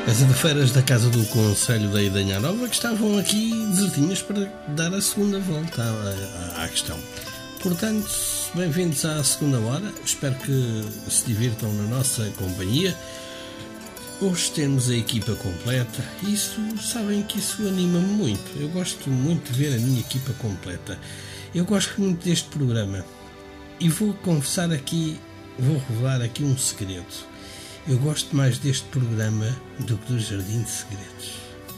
As adufeiras da Casa do Conselho da Idanha Nova que estavam aqui desertinhas para dar a segunda volta à questão. Portanto, bem-vindos à segunda hora. Espero que se divirtam na nossa companhia. Hoje temos a equipa completa. Sabem que isso anima-me muito. Eu gosto muito de ver a minha equipa completa. Eu gosto muito deste programa. E vou revelar aqui um segredo. Eu gosto mais deste programa do que do Jardim de Segredos.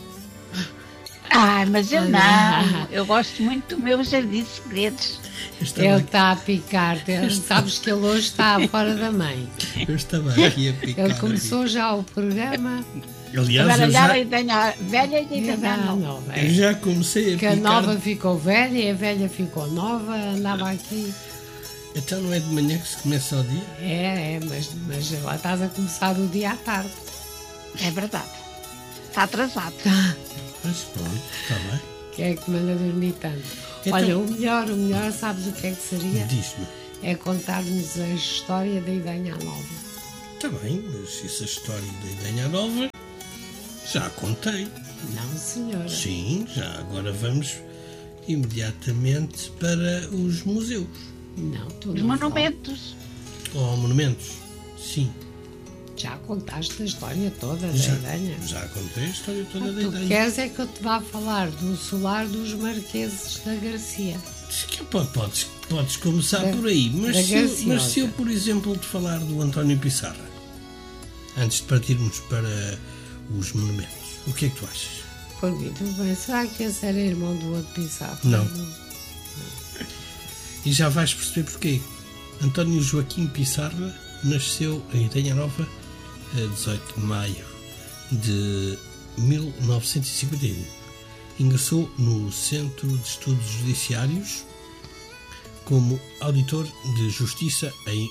Mas eu não. Eu gosto muito do meu Jardim de Segredos. Ele está a picar. Sabes que ele hoje está fora da mãe. Eu estava aqui a picar. Ele começou já o programa. Aliás, agora já... velha e Idanha Nova. Eu já comecei a picar. Que a nova ficou velha e a velha ficou nova. Andava aqui... Então não é de manhã que se começa o dia? Mas lá estás a começar o dia à tarde. É verdade. Está atrasado. Mas pronto, está bem. Quem é que manda dormir tanto? Então, olha, o melhor, sabes o que é que seria? Diz-me. É contar-nos a história da Idanha Nova. Está bem, mas essa história da Idanha Nova já contei. Não, senhora. Sim, já agora vamos imediatamente para os museus. Não, os monumentos. Monumentos, sim. Já contaste a história toda da Idanha? Já contei a história toda da Idanha. Tu queres é que eu te vá falar do solar dos Marqueses da Garcia? Podes começar por aí, mas se eu, por exemplo, te falar do António Pissarra, antes de partirmos para os monumentos, o que é que tu achas? Por mim, tudo bem. Será que esse era irmão do outro Pissarra? Não. E já vais perceber porquê. António Joaquim Pissarra nasceu em Idanha Nova a 18 de maio de 1951. Ingressou no Centro de Estudos Judiciários como auditor de justiça em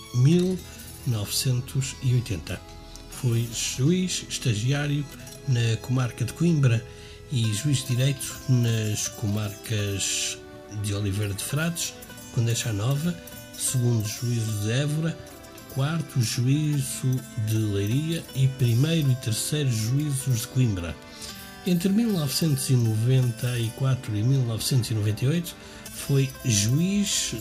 1980. Foi juiz estagiário na comarca de Coimbra e juiz de direito nas comarcas de Oliveira de Frades, Condeixa Nova, segundo juízo de Évora, quarto juízo de Leiria e primeiro e terceiro juízos de Coimbra. Entre 1994 e 1998 foi juiz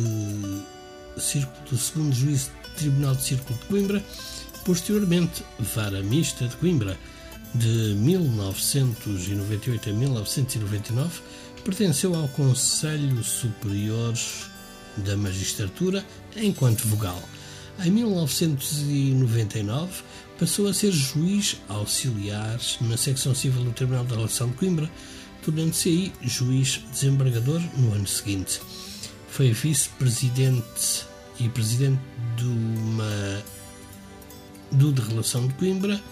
do segundo juízo do Tribunal de Círculo de Coimbra, posteriormente vara mista de Coimbra. De 1998 a 1999 pertenceu ao Conselho Superior da Magistratura enquanto vogal. Em 1999 passou a ser juiz auxiliar na secção civil do Tribunal da Relação de Coimbra, tornando-se aí juiz desembargador no ano seguinte. Foi vice-presidente e presidente do de Relação de Coimbra,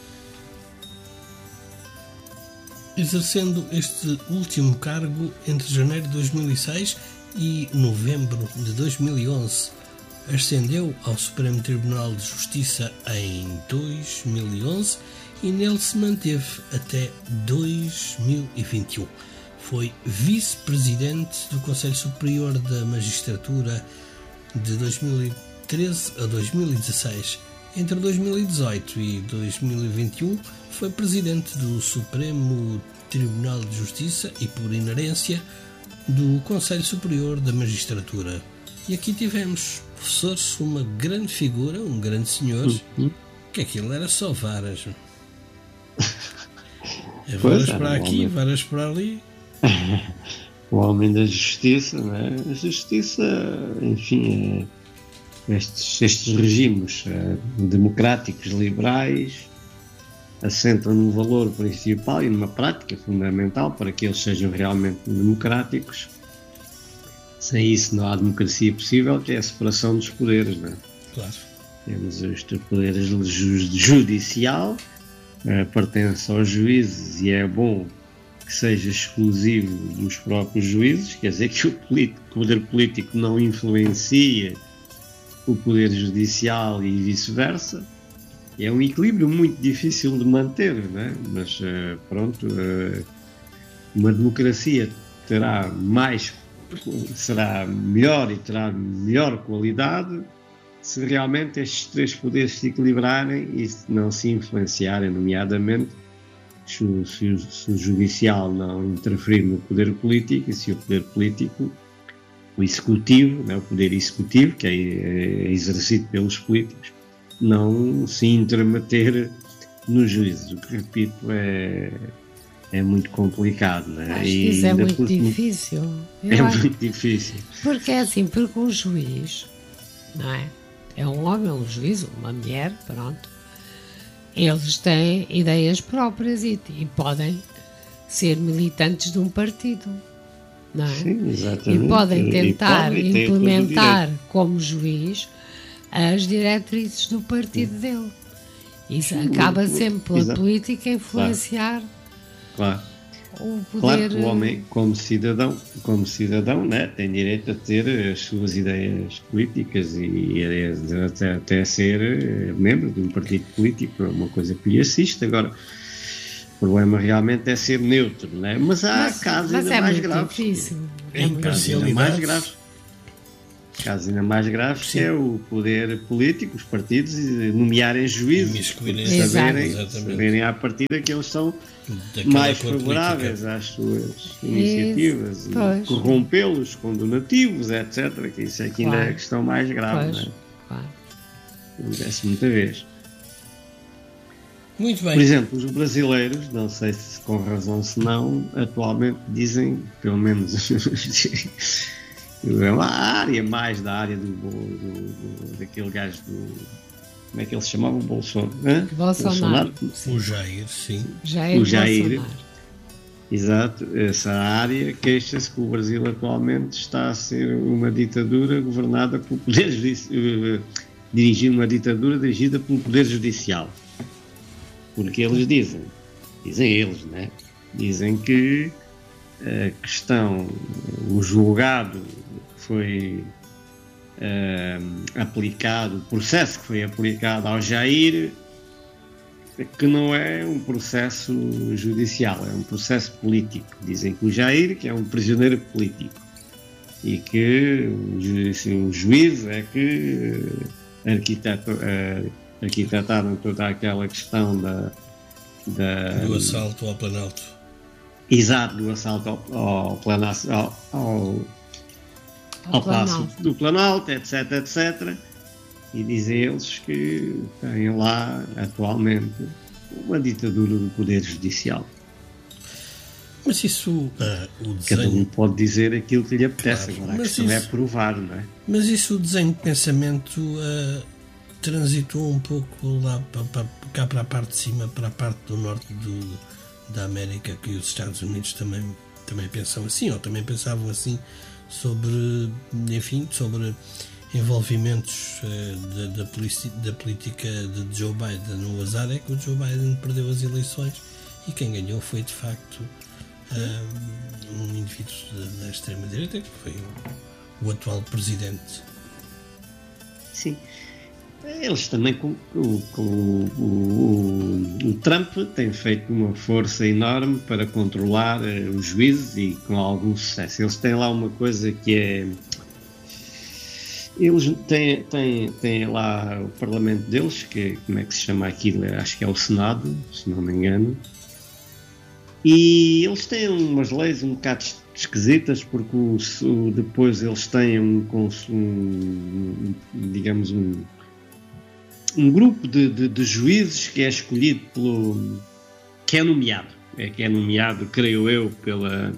exercendo este último cargo entre janeiro de 2006 e novembro de 2011. Ascendeu ao Supremo Tribunal de Justiça em 2011 e nele se manteve até 2021. Foi vice-presidente do Conselho Superior da Magistratura de 2013 a 2016. Entre 2018 e 2021 foi presidente do Supremo Tribunal de Justiça e, por inerência, do Conselho Superior da Magistratura. E aqui tivemos professores, uma grande figura, um grande senhor, que aquilo era só varas. Varas para aqui, varas para ali. O homem da justiça, não é? A justiça, enfim, estes regimes democráticos, liberais, assentam num valor principal e numa prática fundamental para que eles sejam realmente democráticos. Sem isso não há democracia possível, que é a separação dos poderes, não é? Claro. Temos os poderes judicial, pertence aos juízes e é bom que seja exclusivo dos próprios juízes, quer dizer que o poder político não influencia o poder judicial e vice-versa. É um equilíbrio muito difícil de manter, não é? Mas uma democracia será melhor e terá melhor qualidade se realmente estes três poderes se equilibrarem e não se influenciarem, nomeadamente se o judicial não interferir no poder político, e se o poder político, o executivo, né, o poder executivo, que é exercido pelos políticos, não se intrometer nos juízes. O que, repito, é muito complicado. Né? Acho que isso é muito difícil. Muito difícil. Porque é assim, porque um juiz, não é? É um homem, um juiz, uma mulher, pronto. Eles têm ideias próprias e podem ser militantes de um partido, não é? Sim, exatamente. E podem tentar implementar como juiz as diretrizes do partido dele. Isso acaba sempre pela política a influenciar claro. o poder. Claro que o homem, como cidadão, né, tem direito a ter as suas ideias políticas e até ser membro de um partido político, é uma coisa que lhe assiste. Agora, o problema realmente é ser neutro, né? Mas há casos ainda mais graves. Difícil. Casos ainda mais graves. Casos ainda mais graves que é o poder político, os partidos, nomearem juízes, saberem à partida que eles são mais favoráveis às suas iniciativas e corrompê-los com donativos, etc. Que isso é que ainda é a questão mais grave. Não é? Claro. Acontece muita vez. Muito bem. Por exemplo, os brasileiros, não sei se com razão se não, atualmente dizem, pelo menos a área mais da área daquele gajo do... Como é que ele se chamava? Bolsonaro. O Jair, sim. O Jair. Exato. Essa área queixa-se que o Brasil atualmente está a ser uma ditadura governada pelo poder uma ditadura dirigida pelo poder judicial. Porque eles dizem eles, né? Dizem que a questão, o julgado que foi aplicado, o processo que foi aplicado ao Jair, que não é um processo judicial, é um processo político. Dizem que o Jair que é um prisioneiro político e que o juiz é que arquitetaram toda aquela questão do assalto ao Planalto. Exato, do assalto ao Palácio do Planalto, etc. E dizem eles que têm lá atualmente uma ditadura do poder judicial. Mas isso, o desenho... Cada um pode dizer aquilo que lhe apetece, agora a questão é provar, não é? Mas isso, o desenho de pensamento transitou um pouco lá cá para a parte de cima, para a parte do norte da América, que os Estados Unidos também pensam assim, ou também pensavam assim sobre envolvimentos da política de Joe Biden. O azar é que o Joe Biden perdeu as eleições e quem ganhou foi de facto um indivíduo da extrema-direita, que foi o atual presidente. Sim. Eles também, o Trump tem feito uma força enorme para controlar os juízes e com algum sucesso. Eles têm lá uma coisa que é... Eles têm lá o parlamento deles, que como é que se chama aquilo? Acho que é o Senado, se não me engano. E eles têm umas leis um bocado esquisitas, porque depois eles têm digamos um grupo de juízes que é escolhido que é nomeado, creio eu, pela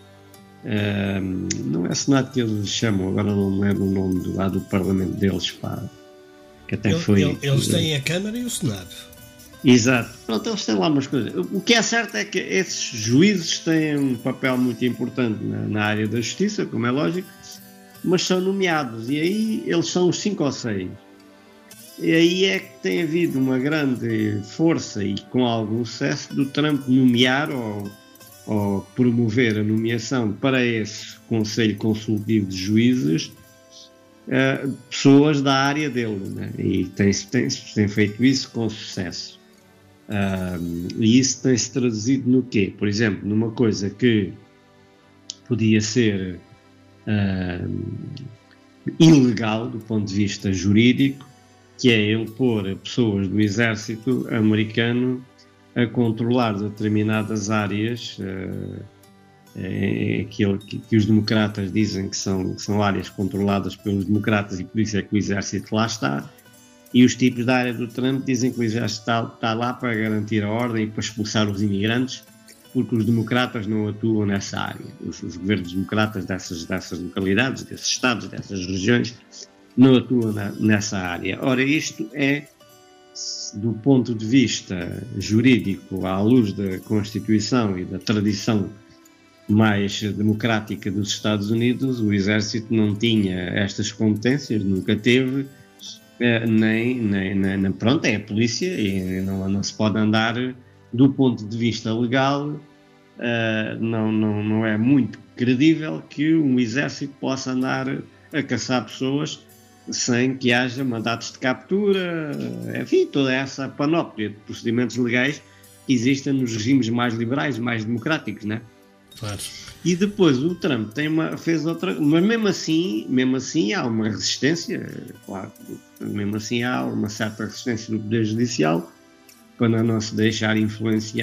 não é Senado que eles chamam, agora não me lembro o nome do parlamento deles, que até eles têm a Câmara e o Senado. Exato. Pronto, eles têm lá umas coisas. O que é certo é que esses juízes têm um papel muito importante na área da justiça, como é lógico, mas são nomeados, e aí eles são os 5 ou 6. E aí é que tem havido uma grande força e com algum sucesso do Trump nomear ou promover a nomeação para esse Conselho Consultivo de Juízes pessoas da área dele, né? E tem feito isso com sucesso. E isso tem-se traduzido no quê? Por exemplo, numa coisa que podia ser ilegal do ponto de vista jurídico, que é ele pôr pessoas do exército americano a controlar determinadas áreas, aquilo que os democratas dizem que são áreas controladas pelos democratas e por isso é que o exército lá está, e os tipos da área do Trump dizem que o exército está lá para garantir a ordem e para expulsar os imigrantes, porque os democratas não atuam nessa área. Os governos democratas dessas localidades, desses estados, dessas regiões, não atuam nessa área. Ora, isto é, do ponto de vista jurídico, à luz da Constituição e da tradição mais democrática dos Estados Unidos, o exército não tinha estas competências, nunca teve, pronto, é a polícia e não se pode andar, do ponto de vista legal, não é muito credível que um exército possa andar a caçar pessoas sem que haja mandatos de captura, enfim, toda essa panóplia de procedimentos legais que existem nos regimes mais liberais, mais democráticos, né? Claro. E depois o Trump fez outra, mas mesmo assim há uma resistência, claro, mesmo assim há uma certa resistência do Poder Judicial para não se deixar influenciar